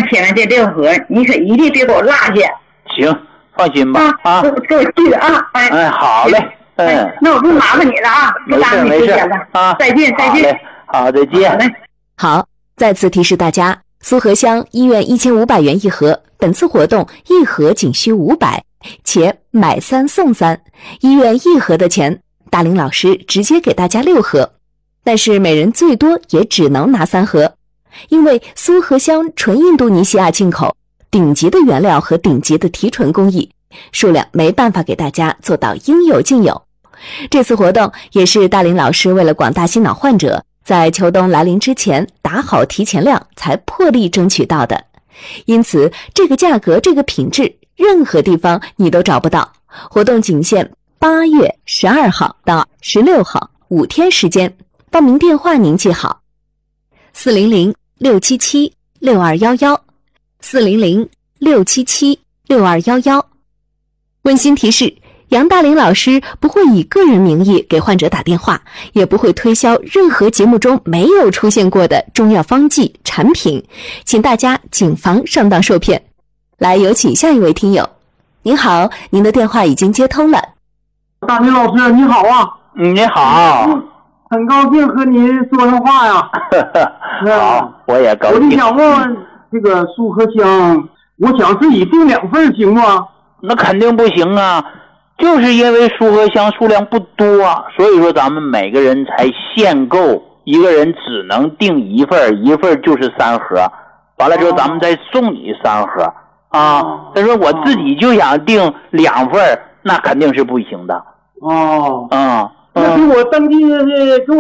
写完这6盒，你可一定别给我落下。 行，放心吧。 给我记着啊。 好嘞。 那我不麻烦你了啊，不耽误你时间了啊。 再见。 好，再见。 好嘞。 好，再次提示大家，苏合香医院1500元一盒，本次活动一盒仅需500，且买3送3，医院1盒的钱，大林老师直接给大家6盒，但是每人最多也只能拿3盒，因为苏合香纯印度尼西亚进口，顶级的原料和顶级的提纯工艺，数量没办法给大家做到应有尽有。这次活动也是大林老师为了广大心脑患者在秋冬来临之前打好提前量才破例争取到的，因此这个价格这个品质任何地方你都找不到。活动仅限8月12号到16号5天时间，报名电话您记好：400-677-6211 400-677-6211。温馨提示，杨大林老师不会以个人名义给患者打电话，也不会推销任何节目中没有出现过的中药方剂产品，请大家谨防上当受骗。来，有请下一位听友。您好，您的电话已经接通了。 大林老师你好啊。 你好。 很高兴和您说上话呀。 好，我也高兴。 我就想问问这个苏合香，我想自己订2份行吗？ 那肯定不行啊，就是因为苏合香数量不多，所以说咱们每个人才限购，一个人只能订1份，1份就是3盒，完了之后咱们再送你3盒啊。但是我自己就想订2份，那肯定是不行的。 那给我登记了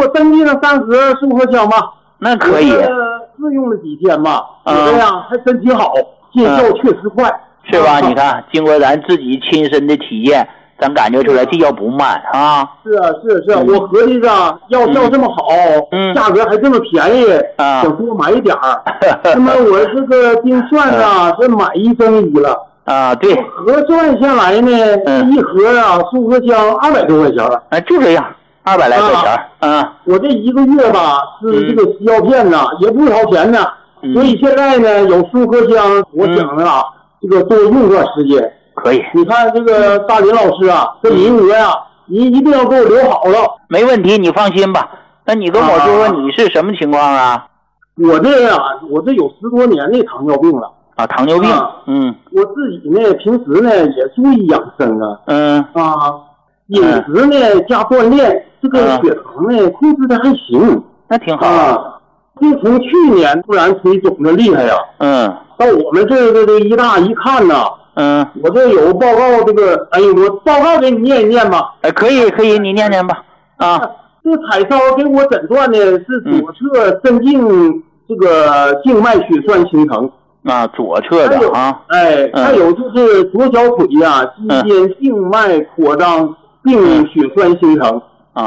3盒苏合香吧。 那可以。 试用了几天吧，觉得呀还真挺好，见效确实快。 是吧？你看，经过咱自己亲身的体验，咱感觉出来这药不慢啊。 是啊，我合计着药效这么好，价格还这么便宜，想多买一点儿。那么我这个精算呢，是买1赠1了。 对。 核算下来呢，一盒啊，苏合香200多块钱。 就这样，200来块钱。 我这1个月吧，是这个西药片呢，也不掏钱呢。所以现在呢，有苏合香，我想着啊。这个多用段时间可以。 你看这个大林老师啊，这名额呀，您一定要给我留好了。 没问题，你放心吧。那你跟我说说你是什么情况啊？ 我这有10多年的糖尿病了。 糖尿病。 我自己呢，平时呢也注意养生啊。饮食呢加锻炼，这个血糖呢控制的还行。 那挺好。 就从去年突然腿肿的厉害呀。到我们这个医大一看呐，我这有报告，这个我报告给你念一念吧。 可以，你念念吧。 这个彩烧给我诊断的是左侧深静这个静脉血栓形成。 左侧的还有就是左小腿呀，肌间静脉扩张并血栓形成。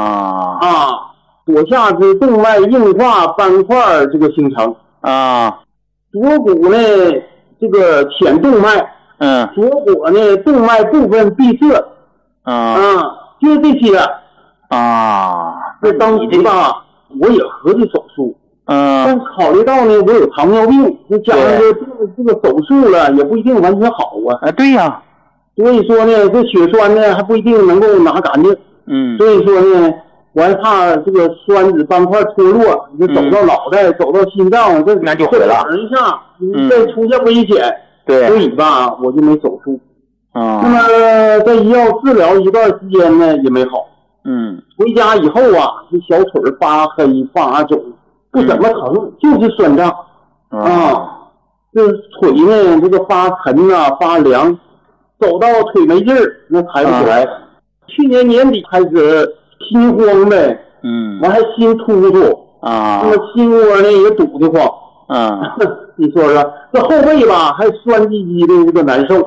左下肢动脉硬化斑块这个形成。左骨呢，这个浅动脉，左骨呢动脉部分闭塞，就是这些。这当时吧，我也合计手术，但考虑到呢，我有糖尿病，再加上这个手术了，也不一定完全好啊。 对呀。 所以说呢，这血栓呢还不一定能够拿干净。所以说呢。我还怕这个栓子斑块脱落，你就走到脑袋，走到心脏， 那就毁了。 一下，你再出现危险。所以吧，我就没手术。那么在医药治疗一段时间呢，也没好。回家以后啊，这小腿发黑发肿，不怎么疼，就是酸胀。这腿呢，这个发沉啊，发凉，走到腿没劲儿，那抬不起来。去年年底开始。心慌呗，完还心突突那么心窝呢也堵得慌，你说说，这后背吧还酸唧唧的，这个难受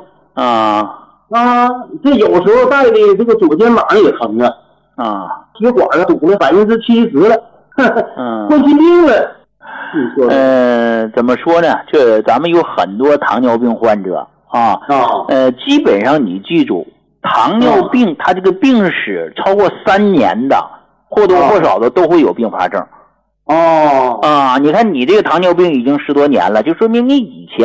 这有时候带的这个左肩膀也疼血管堵了70%了，冠心病了。你说怎么说呢？这咱们有很多糖尿病患者基本上你记住。糖尿病它这个病史超过3年的，或多或少的都会有并发症。你看你这个糖尿病已经10多年了，就说明你以前